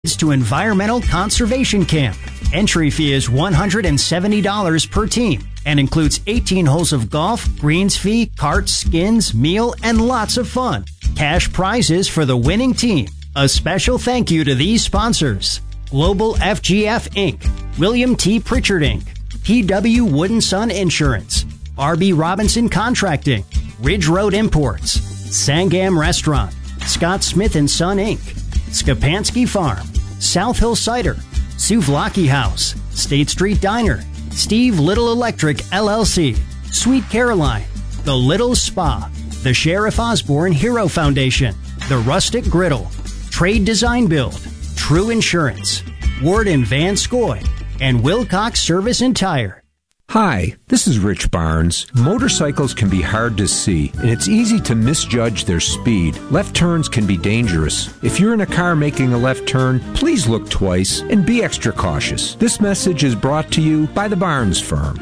to Environmental Conservation Camp. Entry fee is $170 per team and includes 18 holes of golf, greens fee, carts, skins, meal, and lots of fun. Cash prizes for the winning team. A special thank you to these sponsors: Global FGF Inc., William T. Pritchard Inc., PW Wooden Sun Insurance, RB Robinson Contracting, Ridge Road Imports, Sangam Restaurant, Scott Smith & Son Inc., Skapansky Farm, South Hill Cider, Souvlaki House, State Street Diner, Steve Little Electric LLC, Sweet Caroline, The Little Spa, the Sheriff Osborne Hero Foundation, The Rustic Griddle, Trade Design Build, True Insurance, Ward and Van Scoy, and Wilcox Service and Tire. Hi, this is Rich Barnes. Motorcycles can be hard to see, and it's easy to misjudge their speed. Left turns can be dangerous. If you're in a car making a left turn, please look twice and be extra cautious. This message is brought to you by the Barnes Firm.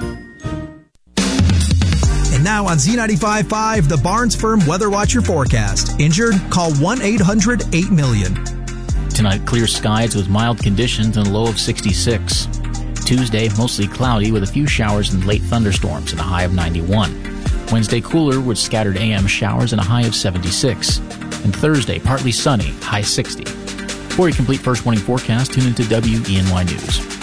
And now on Z95.5, the Barnes Firm Weather Watcher forecast. Injured? Call 1-800-8-million. Tonight, clear skies with mild conditions and a low of 66. Tuesday, mostly cloudy with a few showers and late thunderstorms and a high of 91. Wednesday, cooler with scattered AM showers and a high of 76. And Thursday, partly sunny, high 60. For a complete first warning forecast, tune into WENY News.